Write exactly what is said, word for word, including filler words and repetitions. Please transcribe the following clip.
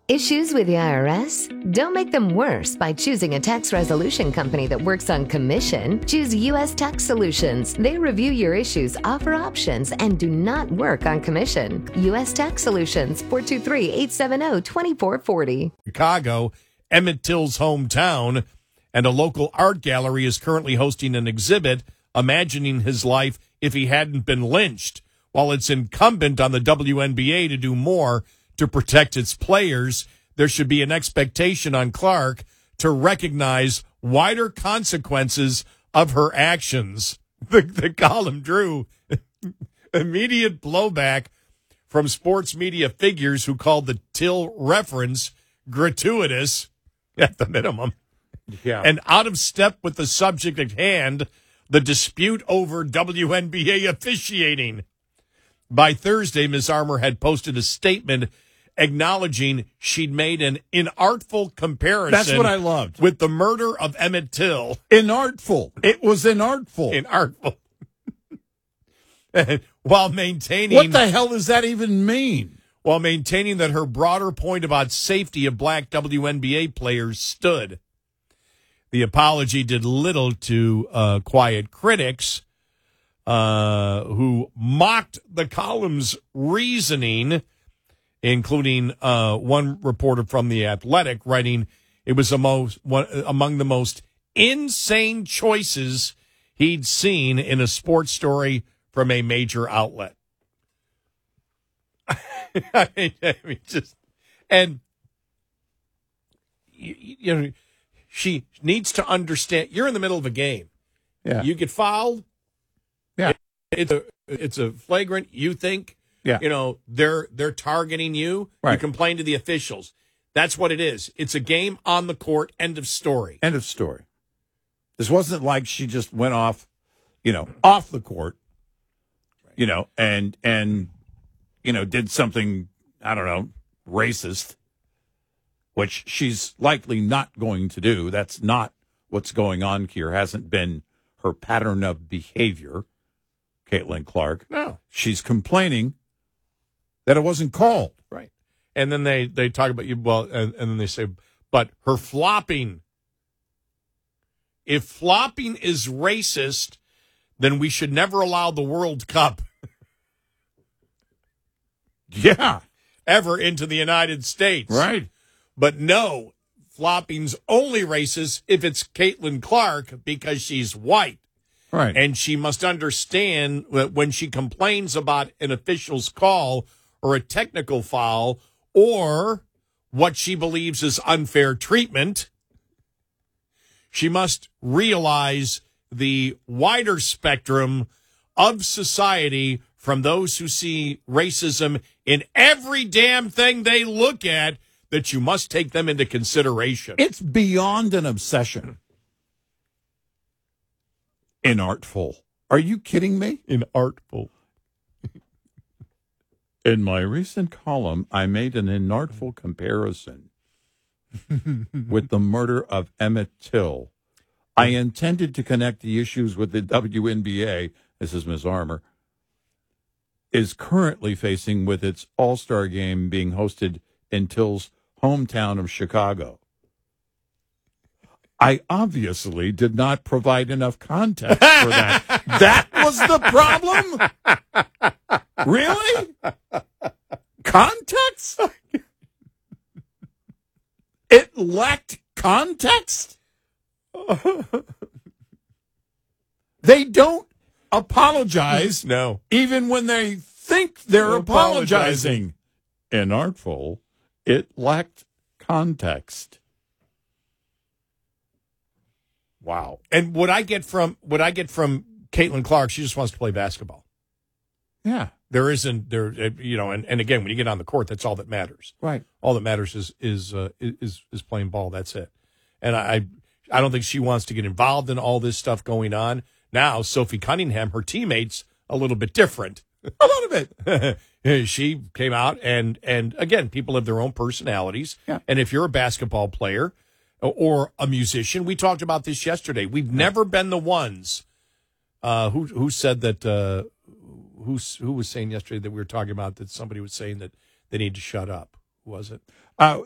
Issues with the I R S? Don't make them worse by choosing a tax resolution company that works on commission. Choose U S Tax Solutions. They review your issues, offer options, and do not work on commission. U S Tax Solutions, four two three, eight seven zero, two four four zero. Chicago, Emmett Till's hometown, and a local art gallery is currently hosting an exhibit imagining his life if he hadn't been lynched. While it's incumbent on the W N B A to do more to protect its players, there should be an expectation on Clark to recognize wider consequences of her actions. The, the column drew immediate blowback from sports media figures who called the Till reference gratuitous at the minimum. Yeah. And out of step with the subject at hand, the dispute over W N B A officiating. By Thursday, Miz Armour had posted a statement acknowledging she'd made an inartful comparison. That's what I loved. With the murder of Emmett Till. Inartful. It was inartful. Inartful. While maintaining... What the hell does that even mean? While maintaining that her broader point about safety of black W N B A players stood. The apology did little to uh, quiet critics uh, who mocked the column's reasoning, including uh, one reporter from The Athletic writing it was the most, one, among the most insane choices he'd seen in a sports story from a major outlet. I mean, I mean, just, and, you, you know, she needs to understand, you're in the middle of a game. Yeah. You get fouled. Yeah. It, it's a, it's a flagrant, you think. Yeah. You know, they're they're targeting you. Right. You complain to the officials. That's what it is. It's a game on the court. End of story. End of story. This wasn't like she just went off, you know, off the court, you know, and, and you know, did something, I don't know, racist, which she's likely not going to do. That's not what's going on here. Hasn't been her pattern of behavior, Caitlin Clark. No. She's complaining that it wasn't called. Right. And then they, they talk about you, well, and, and then they say, but her flopping. If flopping is racist, then we should never allow the World Cup. Yeah. Ever into the United States. Right. But no, flopping's only racist if it's Caitlin Clark because she's white. Right. And she must understand that when she complains about an official's call or a technical foul or what she believes is unfair treatment, she must realize the wider spectrum of society from those who see racism in every damn thing they look at, that you must take them into consideration. It's beyond an obsession. Inartful. Are you kidding me? Inartful. In my recent column, I made an inartful comparison with the murder of Emmett Till. I intended to connect the issues with the W N B A, this is Miz Armour, is currently facing with its All-Star game being hosted in Till's hometown of Chicago. I obviously did not provide enough context for that. That was the problem? Really? Context? It lacked context? They don't apologize. No. Even when they think they're, They're apologizing. Inartful. It lacked context. Wow. And what I get from what I get from Caitlin Clark, she just wants to play basketball. Yeah. There isn't there, you know, and, and again, when you get on the court, that's all that matters. Right. All that matters is is uh, is is playing ball. That's it. And I I don't think she wants to get involved in all this stuff going on. Now, Sophie Cunningham, her teammates, a little bit different. A little bit. She came out and and again, people have their own personalities. Yeah. And if you're a basketball player or a musician, we talked about this yesterday. We've never been the ones uh, who who said that. Uh, who who was saying yesterday that we were talking about that somebody was saying that they need to shut up? Who was it? Uh,